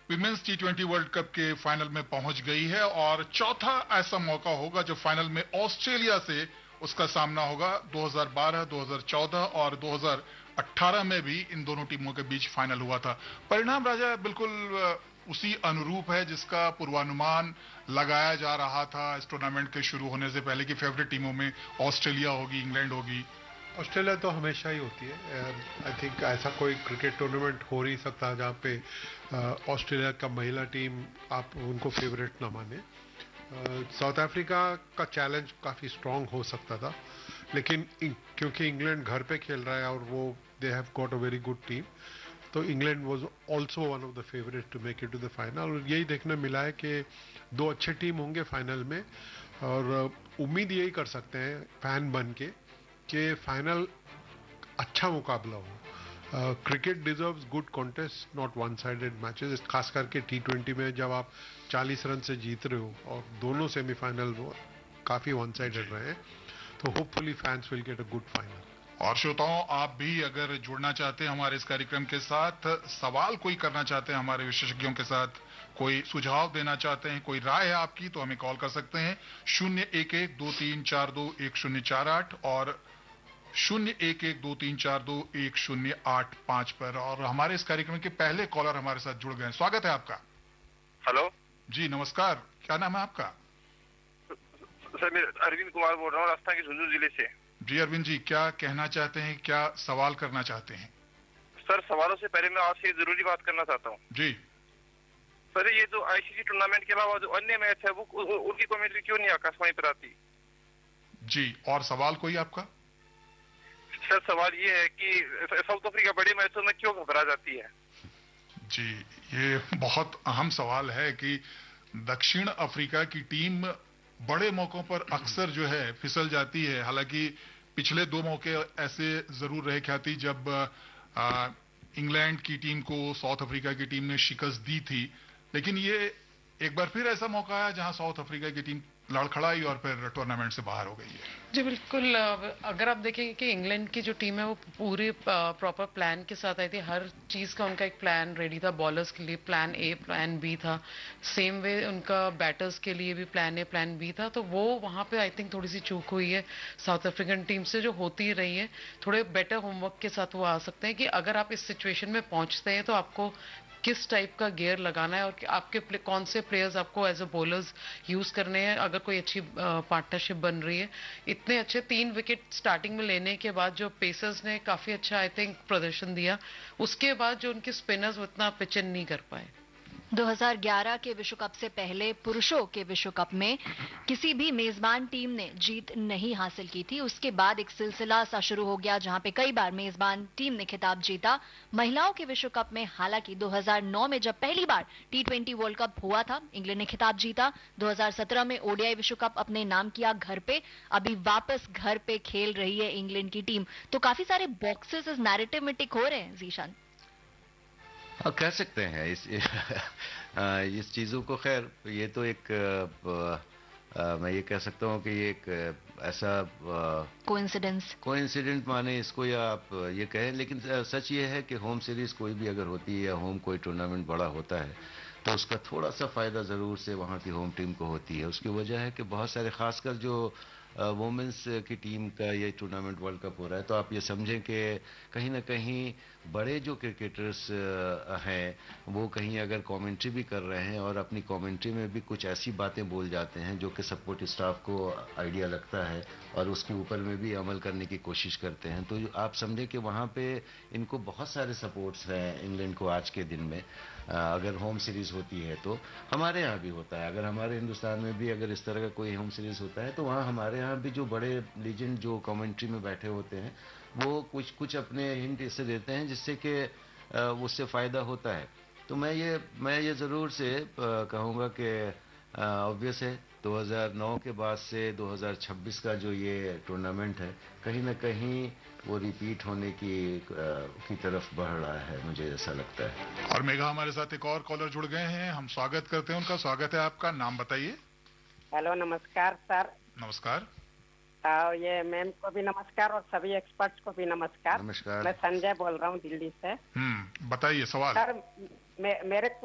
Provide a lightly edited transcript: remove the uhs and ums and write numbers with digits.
Women's टी20 world cup के final में पहुंच गई है और चौथा ऐसा मौका होगा जो फाइनल में ऑस्ट्रेलिया से उसका सामना होगा। 2012, 2014 और 2018 में भी इन दोनों टीमों के बीच फाइनल हुआ था। परिणाम राजा बिल्कुल उसी अनुरूप है जिसका पूर्वानुमान लगाया जा रहा था इस टूर्नामेंट के शुरू होने से पहले कि फेवरेट टीमों में ऑस्ट्रेलिया होगी, इंग्लैंड होगी। ऑस्ट्रेलिया तो हमेशा ही होती है। आई थिंक ऐसा कोई क्रिकेट टूर्नामेंट हो नहीं सकता जहाँ पे ऑस्ट्रेलिया का महिला टीम आप उनको फेवरेट ना माने। साउथ अफ्रीका का चैलेंज काफ़ी स्ट्रांग हो सकता था, लेकिन क्योंकि इंग्लैंड घर पे खेल रहा है और वो they have got a very good team, तो England was also one of the favourite to make it to the final. और यही देखने मिला है कि दो अच्छे टीम होंगे फाइनल में, और उम्मीद यही कर सकते हैं फैन बन के कि फाइनल अच्छा मुकाबला हो। Cricket deserves good contest, not one sided matches. खास करके टी20 में जब आप 40 रन से जीत रहे हो और दोनों सेमीफाइनल काफी वन साइडेड रहे हैं, तो hopefully fans will get a good final. और श्रोताओं, आप भी अगर जुड़ना चाहते हैं हमारे इस कार्यक्रम के साथ, सवाल कोई करना चाहते हैं हमारे विशेषज्ञों के साथ, कोई सुझाव देना चाहते हैं, कोई राय है आपकी, तो हमें कॉल कर सकते हैं 011-2342-1048 और 011-2342-1085 पर। और हमारे इस कार्यक्रम के पहले कॉलर हमारे साथ जुड़ गए। स्वागत है आपका। हेलो जी नमस्कार, क्या नाम है आपका? सर मैं अरविंद कुमार बोल रहा हूँ, राजस्थान के झुंझुनू जिले से। जी अरविंद जी, क्या कहना चाहते हैं, क्या सवाल करना चाहते हैं? सर सवालों से पहले मैं आपसे जरूरी बात करना चाहता हूँ। जी सर, ये जो आईसीसी टूर्नामेंट के अलावा जो अन्य मैच है वो उनकी कमेंट्री क्यों नहीं आकाशवाणी पर आती? जी, और सवाल कोई आपका? सर सवाल ये है कि साउथ अफ्रीका बड़े मैचों में क्यों घबरा जाती है? जी, ये बहुत अहम सवाल है कि दक्षिण अफ्रीका की टीम बड़े मौकों पर अक्सर जो है फिसल जाती है। हालांकि पिछले दो मौके ऐसे जरूर रहे ख्याति जब इंग्लैंड की टीम को साउथ अफ्रीका की टीम ने शिकस्त दी थी, लेकिन ये एक बार फिर ऐसा मौका आया जहां साउथ अफ्रीका की टीम लड़खड़ाई और फिर टूर्नामेंट से बाहर हो गई है। जी बिल्कुल। अगर आप देखेंगे कि इंग्लैंड की जो टीम है वो पूरे प्रॉपर प्लान के साथ आई थी। हर चीज का उनका एक प्लान रेडी था। बॉलर्स के लिए प्लान ए, प्लान बी था। सेम वे उनका बैटर्स के लिए भी प्लान ए, प्लान बी था। तो वो वहां पे आई थिंक थोड़ी सी चूक हुई है साउथ अफ्रीकन टीम से, जो होती रही है। थोड़े बेटर होमवर्क के साथ वो आ सकते हैं कि अगर आप इस सिचुएशन में पहुंचते हैं तो आपको किस टाइप का गियर लगाना है और आपके कौन से प्लेयर्स आपको एज अ बॉलर्स यूज करने हैं। अगर कोई अच्छी पार्टनरशिप बन रही है, इतने अच्छे 3 विकेट स्टार्टिंग में लेने के बाद जो पेसर्स ने काफी अच्छा आई थिंक प्रदर्शन दिया, उसके बाद जो उनके स्पिनर्स उतना पिच इन नहीं कर पाए। 2011 के विश्व कप से पहले पुरुषों के विश्व कप में किसी भी मेजबान टीम ने जीत नहीं हासिल की थी। उसके बाद एक सिलसिला सा शुरू हो गया जहां पे कई बार मेजबान टीम ने खिताब जीता। महिलाओं के विश्व कप में हालांकि 2009 में जब पहली बार टी20 वर्ल्ड कप हुआ था, इंग्लैंड ने खिताब जीता। 2017 में ओडीआई विश्व कप अपने नाम किया घर पे। अभी वापस घर पे खेल रही है इंग्लैंड की टीम। तो काफी सारे बॉक्सेस इस नैरेटिव में टिक हो रहे हैं। जीशान कह सकते हैं इस चीजों को। खैर ये तो एक मैं ये कह सकता हूँ कि ये एक ऐसा कोइंसिडेंट माने इसको, या आप ये कहें, लेकिन सच ये है कि होम सीरीज कोई भी अगर होती है या होम कोई टूर्नामेंट बड़ा होता है तो उसका थोड़ा सा फायदा जरूर से वहाँ की होम टीम को होती है। उसकी वजह है कि बहुत सारे, खासकर जो वुमेन्स की टीम का ये टूर्नामेंट वर्ल्ड कप हो रहा है, तो आप ये समझें कि कहीं ना कहीं बड़े जो क्रिकेटर्स हैं वो कहीं अगर कमेंट्री भी कर रहे हैं और अपनी कमेंट्री में भी कुछ ऐसी बातें बोल जाते हैं जो कि सपोर्ट स्टाफ को आइडिया लगता है और उसके ऊपर में भी अमल करने की कोशिश करते हैं। तो आप समझें कि वहाँ पे इनको बहुत सारे सपोर्ट्स हैं इंग्लैंड को आज के दिन में। अगर होम सीरीज होती है तो हमारे यहाँ भी होता है, अगर हमारे हिंदुस्तान में भी अगर इस तरह का कोई होम सीरीज होता है तो वहाँ हमारे यहाँ भी जो बड़े लीजेंड जो कमेंट्री में बैठे होते हैं वो कुछ अपने हिंट इससे देते हैं जिससे कि उससे फायदा होता है। तो मैं ये जरूर से कहूँगा कि ऑब्वियस है 2009 के बाद से 2026 का जो ये टूर्नामेंट है कहीं ना कहीं वो रिपीट होने की तरफ बढ़ रहा है, मुझे ऐसा लगता है। और मेघा हमारे साथ एक और कॉलर जुड़ गए हैं, हम स्वागत करते हैं उनका। स्वागत है आपका, नाम बताइए। हेलो, नमस्कार सर। नमस्कार। ये मैम को भी नमस्कार और सभी एक्सपर्ट्स को भी नमस्कार। नमस्कार। मैं संजय बोल रहा हूँ दिल्ली से। बताइए सवाल। सर मेरे